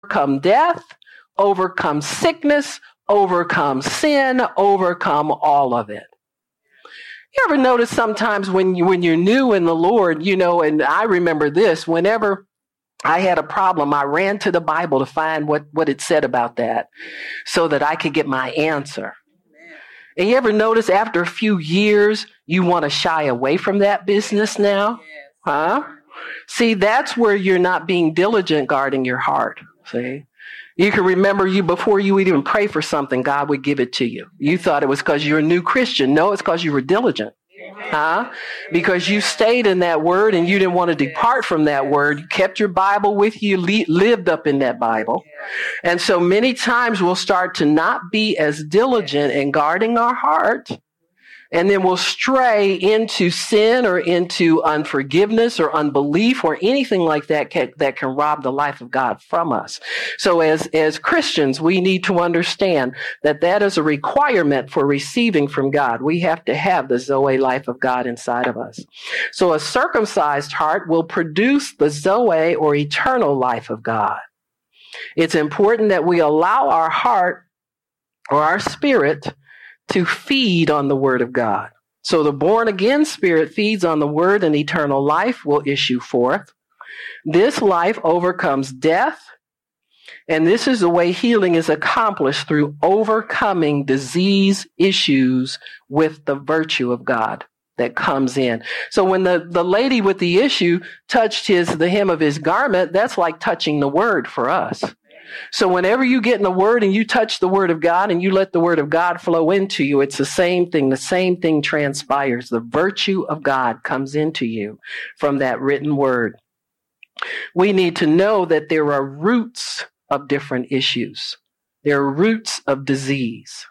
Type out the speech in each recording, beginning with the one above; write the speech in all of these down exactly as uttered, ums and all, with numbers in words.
overcome death, overcome sickness, overcome sin, overcome all of it. You ever notice sometimes when you when you're new in the Lord, you know, and I remember this, whenever I had a problem, I ran to the Bible to find what, what it said about that so that I could get my answer. And you ever notice after a few years, you want to shy away from that business now? Huh? See, that's where you're not being diligent guarding your heart. See? You can remember you before you would even pray for something, God would give it to you. You thought it was because you're a new Christian. No, it's because you were diligent. Huh? Because you stayed in that word and you didn't want to depart from that word. You kept your Bible with you, li- lived up in that Bible. And so many times we'll start to not be as diligent in guarding our heart. And then we'll stray into sin or into unforgiveness or unbelief or anything like that can, that can rob the life of God from us. So as, as Christians, we need to understand that that is a requirement for receiving from God. We have to have the Zoe life of God inside of us. So a circumcised heart will produce the Zoe or eternal life of God. It's important that we allow our heart or our spirit to feed on the word of God. So the born again spirit feeds on the word and eternal life will issue forth. This life overcomes death. And this is the way healing is accomplished through overcoming disease issues with the virtue of God that comes in. So when the, the lady with the issue touched his, the hem of his garment, that's like touching the word for us. So whenever you get in the word and you touch the word of God and you let the word of God flow into you, it's the same thing. The same thing transpires. The virtue of God comes into you from that written word. We need to know that there are roots of different issues. There are roots of disease.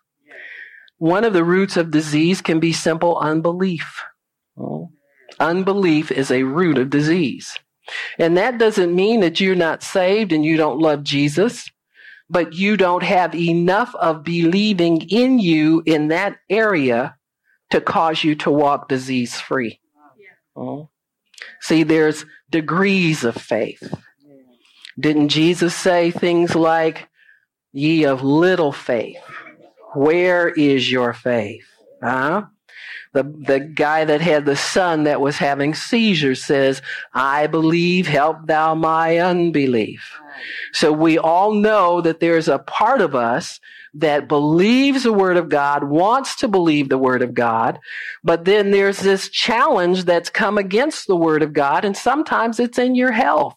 One of the roots of disease can be simple unbelief. Well, unbelief is a root of disease. And that doesn't mean that you're not saved and you don't love Jesus, but you don't have enough of believing in you in that area to cause you to walk disease free. Yeah. Oh. See, there's degrees of faith. Didn't Jesus say things like, ye of little faith, where is your faith? Huh? The the guy that had the son that was having seizures says, I believe, help thou my unbelief. So we all know that there's a part of us that believes the word of God, wants to believe the word of God, but then there's this challenge that's come against the word of God, and sometimes it's in your health.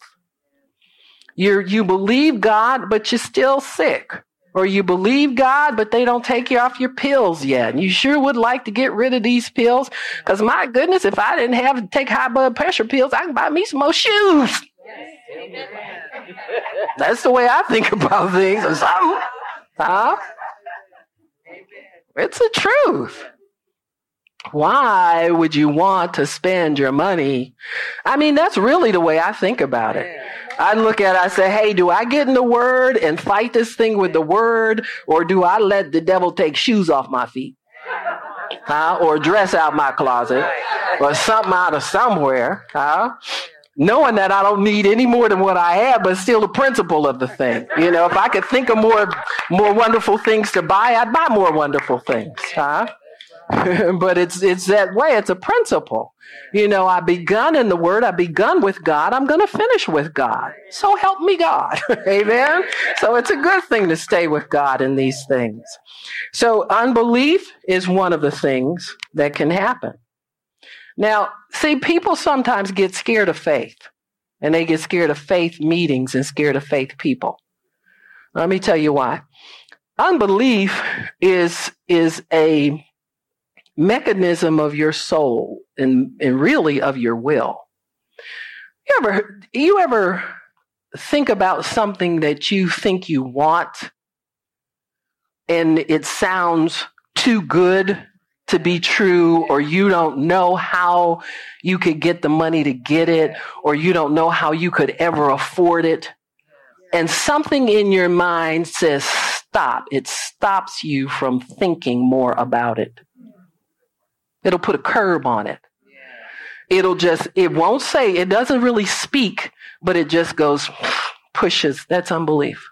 You're, you believe God, but you're still sick. Or you believe God, but they don't take you off your pills yet. And you sure would like to get rid of these pills. Because my goodness, if I didn't have to take high blood pressure pills, I can buy me some more shoes. Yes. That's the way I think about things. Or something. Huh? It's the truth. Why would you want to spend your money? I mean, that's really the way I think about it. I look at it, I say, hey, do I get in the word and fight this thing with the word, or do I let the devil take shoes off my feet? Huh? Or dress out my closet, or something out of somewhere, huh? Knowing that I don't need any more than what I have, but still the principle of the thing. You know, if I could think of more, more wonderful things to buy, I'd buy more wonderful things, huh? But it's it's that way. It's a principle. You know, I begun in the word. I begun with God. I'm going to finish with God. So help me God. Amen. So it's a good thing to stay with God in these things. So unbelief is one of the things that can happen. Now, see, people sometimes get scared of faith, and they get scared of faith meetings and scared of faith people. Let me tell you why. Unbelief is is a mechanism of your soul and, and really of your will. You ever, you ever think about something that you think you want and it sounds too good to be true, or you don't know how you could get the money to get it, or you don't know how you could ever afford it, and something in your mind says stop. It stops you from thinking more about it. It'll put a curb on it. It'll just, it won't say, it doesn't really speak, but it just goes, pushes. That's unbelief.